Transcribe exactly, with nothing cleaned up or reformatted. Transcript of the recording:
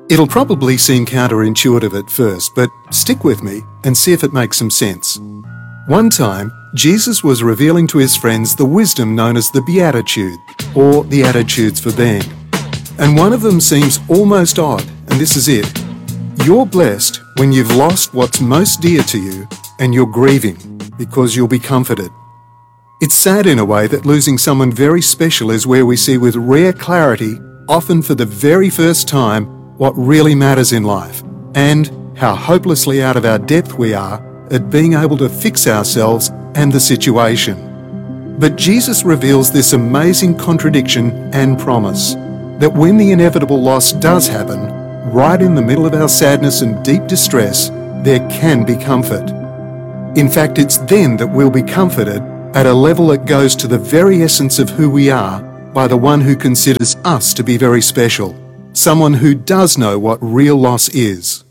It'll probably seem counterintuitive at first, but stick with me and see if it makes some sense. One time, Jesus was revealing to his friends the wisdom known as the Beatitude, or the attitudes for being. And one of them seems almost odd, and this is it. You're blessed when you've lost what's most dear to you and you're grieving because you'll be comforted. It's sad in a way that losing someone very special is where we see with rare clarity, often for the very first time, what really matters in life, and how hopelessly out of our depth we are at being able to fix ourselves and the situation. But Jesus reveals this amazing contradiction and promise, that when the inevitable loss does happen, right in the middle of our sadness and deep distress, there can be comfort. In fact, it's then that we'll be comforted at a level that goes to the very essence of who we are by the one who considers us to be very special. Someone who does know what real loss is.